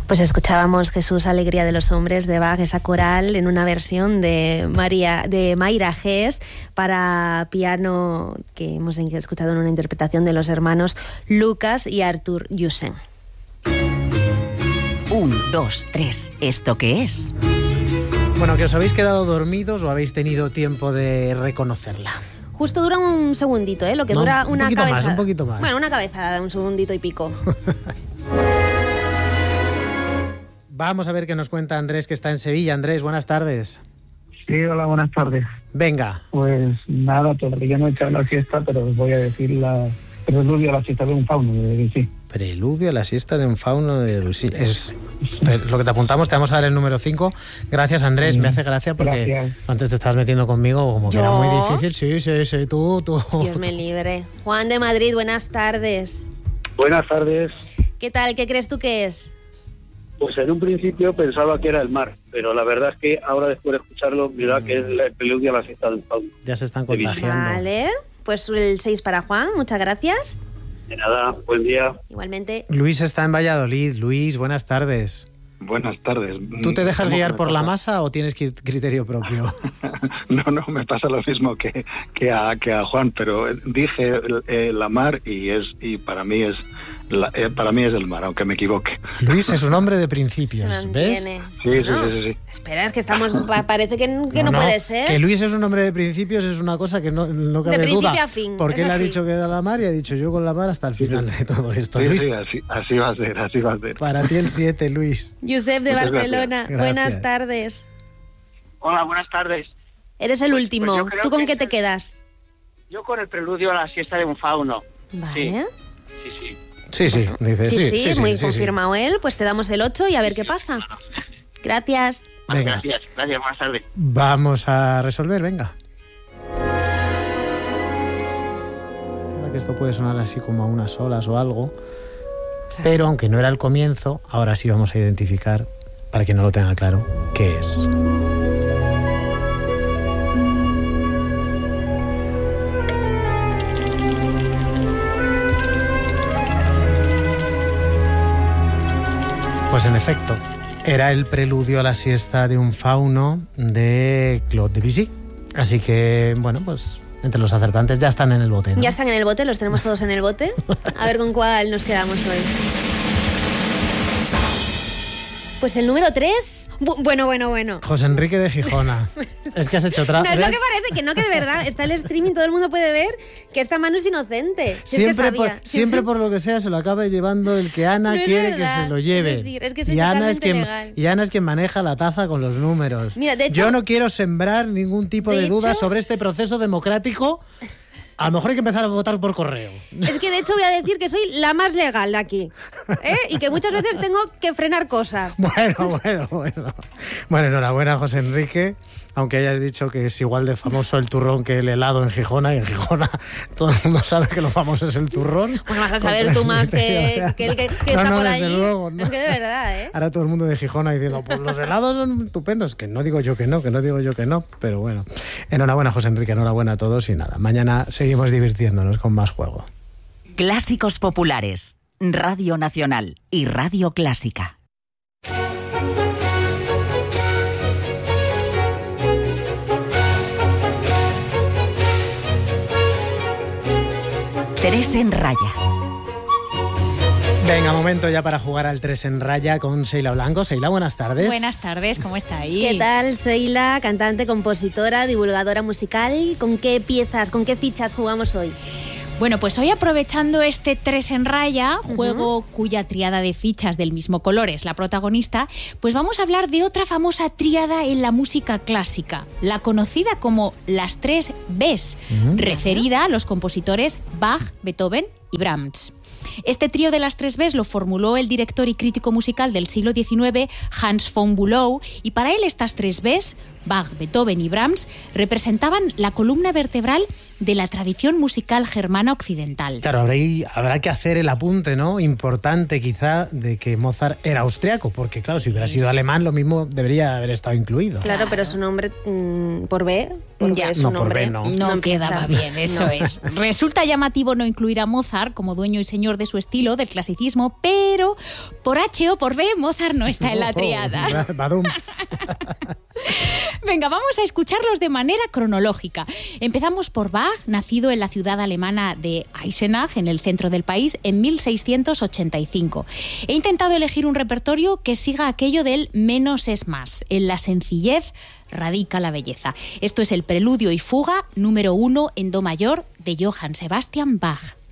Pues escuchábamos Jesús, alegría de los hombres de Bach, esa coral en una versión de Mayra Hess para piano que hemos escuchado en una interpretación de los hermanos Lucas y Arthur Jussen. 1, 2, 3. ¿Esto qué es? Bueno, ¿que os habéis quedado dormidos o habéis tenido tiempo de reconocerla? Justo dura un segundito, lo que dura una cabezada. Un poquito más. Bueno, una cabezada de un segundito y pico. Vamos a ver qué nos cuenta Andrés, que está en Sevilla. Andrés, buenas tardes. Sí, hola, buenas tardes. Venga. Pues nada, todavía no he echado la siesta, pero os voy a decir la preludio a la siesta de un fauno de Debussy. Preludio a la siesta de un fauno de Debussy. Es lo que te apuntamos, te vamos a dar el número 5. Gracias, Andrés, me hace gracia porque gracias. Antes te estabas metiendo conmigo como que era muy difícil. Sí, tú. Dios me libre. Juan de Madrid, buenas tardes. Buenas tardes. ¿Qué tal? ¿Qué crees tú que es? Pues en un principio pensaba que era el mar, pero la verdad es que ahora después de escucharlo, mira que es el preludio a la siesta del fauno. Ya se están contagiando. Vale, pues el 6 para Juan, muchas gracias. De nada, buen día. Igualmente. Luis está en Valladolid. Luis, buenas tardes. Buenas tardes. ¿Tú te dejas guiar por la masa o tienes criterio propio? No, me pasa lo mismo que a Juan, pero dije la mar y para mí es el mar, aunque me equivoque. Luis es un hombre de principios, ¿ves? Sí. Espera, es que parece que no puede ser. Que Luis es un hombre de principios es una cosa que no cabe duda. De principio a fin. Porque él ha dicho que era la mar y ha dicho yo con la mar hasta el final de todo esto. Sí, Luis, así va a ser. Para ti el 7, Luis. Josep de Barcelona, gracias. Buenas tardes. Hola, buenas tardes. Eres el último. Pues ¿Tú con qué te quedas? Yo con el preludio a la siesta de un fauno. Vale. Sí. Dice sí, muy confirmado él. Pues te damos el 8 y a ver qué pasa. Gracias. Venga. Gracias, buenas tardes. Vamos a resolver, venga. Ahora que esto puede sonar así como a unas olas o algo, pero aunque no era el comienzo, ahora sí vamos a identificar, para quien no lo tenga claro, qué es. Pues en efecto, era el preludio a la siesta de un fauno de Claude Debussy. Así que, bueno, pues entre los acertantes ya están en el bote, ¿no? Ya están en el bote, los tenemos todos en el bote. A ver con cuál nos quedamos hoy. Pues el número 3... Bueno. José Enrique de Gijona. Es que has hecho otra... No, es lo que parece, que de verdad está el streaming, todo el mundo puede ver que esta mano es inocente. Siempre por lo que sea se lo acaba llevando el que Ana no quiere que se lo lleve. Es que soy totalmente legal. Y Ana es quien maneja la taza con los números. Mira, de hecho, yo no quiero sembrar ningún tipo de duda sobre este proceso democrático. A lo mejor hay que empezar a votar por correo. Es que de hecho voy a decir que soy la más legal de aquí. Y que muchas veces tengo que frenar cosas. Bueno. Bueno, enhorabuena, José Enrique. Aunque hayas dicho que es igual de famoso el turrón que el helado en Gijona, y en Gijona todo el mundo sabe que lo famoso es el turrón. Bueno, vas a saber tú más que el que está por allí. Luego, no. Es que de verdad, Ahora todo el mundo de Gijona diciendo, pues los helados son estupendos. Que no digo yo que no, pero bueno. Enhorabuena, José Enrique, enhorabuena a todos y nada. Mañana seguimos divirtiéndonos con más juego. Clásicos populares, Radio Nacional y Radio Clásica. Tres en raya. Venga, momento ya para jugar al 3 en raya con Seila Blanco. Seila, buenas tardes. Buenas tardes, ¿cómo estáis? ¿Qué tal, Seila? Cantante, compositora, divulgadora musical. ¿Con qué piezas, con qué fichas jugamos hoy? Bueno, pues hoy aprovechando este 3 en raya, juego cuya tríada de fichas del mismo color es la protagonista, pues vamos a hablar de otra famosa tríada en la música clásica, la conocida como las 3 Bs, referida a los compositores Bach, Beethoven y Brahms. Este trío de las 3 Bs lo formuló el director y crítico musical del siglo XIX, Hans von Bülow, y para él estas 3 Bs, Bach, Beethoven y Brahms, representaban la columna vertebral de la tradición musical germana occidental. Claro, habrá que hacer el apunte, ¿no? Importante quizá de que Mozart era austriaco, porque claro, si hubiera sido alemán lo mismo debería haber estado incluido. Claro, pero su nombre por B... Ya, su nombre no quedaba bien, eso es. Resulta llamativo no incluir a Mozart como dueño y señor de su estilo, del clasicismo, pero por H o por B, Mozart no está en la triada. Venga, vamos a escucharlos de manera cronológica. Empezamos por Bach, nacido en la ciudad alemana de Eisenach, en el centro del país, en 1685. He intentado elegir un repertorio que siga aquello del menos es más. En la sencillez radica la belleza. Esto es el Preludio y Fuga número 1 en Do mayor de Johann Sebastian Bach.